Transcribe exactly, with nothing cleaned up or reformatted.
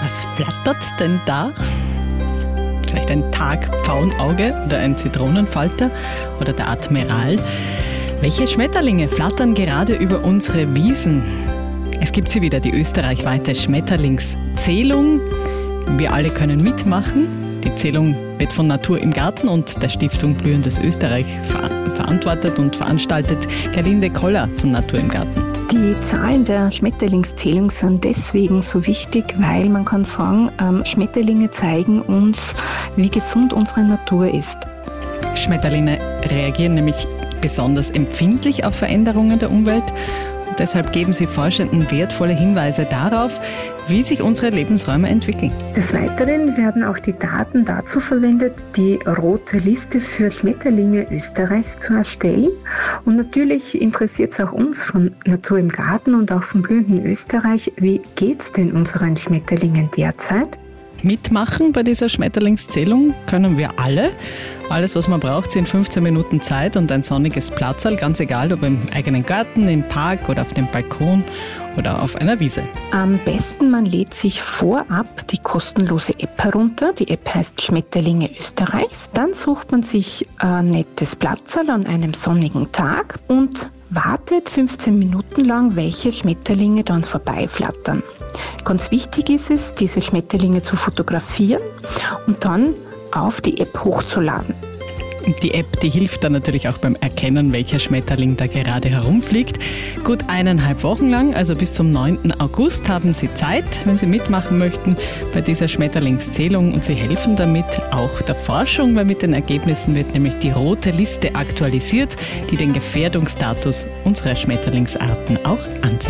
Was flattert denn da? Vielleicht ein Tagpfauenauge oder ein Zitronenfalter oder der Admiral. Welche Schmetterlinge flattern gerade über unsere Wiesen? Es gibt sie wieder, die österreichweite Schmetterlingszählung. Wir alle können mitmachen. Die Zählung wird von Natur im Garten und der Stiftung Blühendes Österreich ver- verantwortet und veranstaltet Gerlinde Koller von Natur im Garten. Die Zahlen der Schmetterlingszählung sind deswegen so wichtig, weil man kann sagen, ähm, Schmetterlinge zeigen uns, wie gesund unsere Natur ist. Schmetterlinge reagieren nämlich besonders empfindlich auf Veränderungen der Umwelt. Und deshalb geben sie Forschenden wertvolle Hinweise darauf, wie sich unsere Lebensräume entwickeln. Des Weiteren werden auch die Daten dazu verwendet, die rote Liste für Schmetterlinge Österreichs zu erstellen. Und natürlich interessiert es auch uns von Natur im Garten und auch vom Blühenden Österreich, wie geht es denn unseren Schmetterlingen derzeit? Mitmachen bei dieser Schmetterlingszählung können wir alle. Alles, was man braucht, sind fünfzehn Minuten Zeit und ein sonniges Platzerl, ganz egal, ob im eigenen Garten, im Park oder auf dem Balkon oder auf einer Wiese. Am besten, man lädt sich vorab die kostenlose App herunter. Die App heißt Schmetterlinge Österreichs. Dann sucht man sich ein nettes Platzerl an einem sonnigen Tag und wartet fünfzehn Minuten lang, welche Schmetterlinge dann vorbeiflattern. Ganz wichtig ist es, diese Schmetterlinge zu fotografieren und dann auf die App hochzuladen. Die App, die hilft dann natürlich auch beim Erkennen, welcher Schmetterling da gerade herumfliegt. Gut eineinhalb Wochen lang, also bis zum neunten August, haben Sie Zeit, wenn Sie mitmachen möchten bei dieser Schmetterlingszählung. Und Sie helfen damit auch der Forschung, weil mit den Ergebnissen wird nämlich die rote Liste aktualisiert, die den Gefährdungsstatus unserer Schmetterlingsarten auch anzeigt.